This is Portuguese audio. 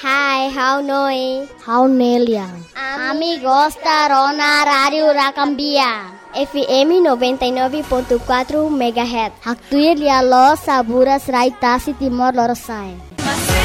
Hai, how noi? How Neliang. Amigos da Rona Rádio Rakambia. FM 99.4 MHz. Haktuye lia lo Saburas Raitasi Timor Lorosai.